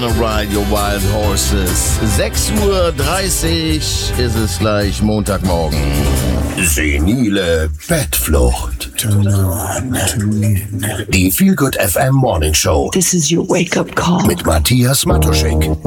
Gonna Ride Your Wild Horses. 6:30 Uhr ist es gleich Montagmorgen. Senile Bettflucht. Die Feel Good FM Morning Show. This is your wake-up call. Mit Matthias Matuschek.